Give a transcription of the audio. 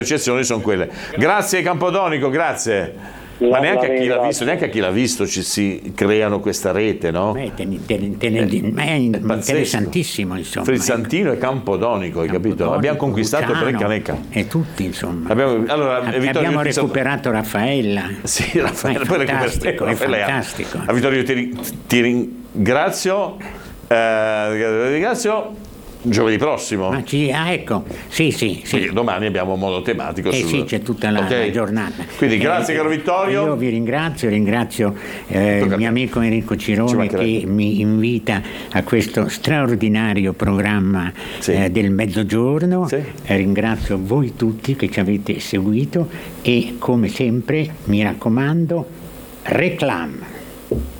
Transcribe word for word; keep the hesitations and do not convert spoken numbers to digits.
eccezioni sono quelle. Grazie Campodonico, grazie. Ma neanche a chi l'ha visto, neanche a chi l'ha visto ci si creano questa rete, no? Beh, te, te, te, te, è interessantissimo, insomma. Frizzantino e Campodonico, hai capito? Campodonico, abbiamo conquistato Luciano, Breccaneca. E tutti, insomma. Abbiamo, allora, abbiamo recuperato Raffaella. Sì, Raffaella. È fantastico, è fantastico. A Vittorio ti, ti ringrazio. Eh, ringrazio. Giovedì prossimo. Ah, ci, ah, ecco, sì, sì, sì. Domani abbiamo un modo tematico. Eh sul... sì, c'è tutta la, okay. la giornata. Quindi grazie eh, caro Vittorio. Io vi ringrazio, ringrazio eh, il mio amico Enrico Cirone che mi invita a questo straordinario programma sì. eh, del mezzogiorno. Sì. Eh, ringrazio voi tutti che ci avete seguito e come sempre mi raccomando, reclam.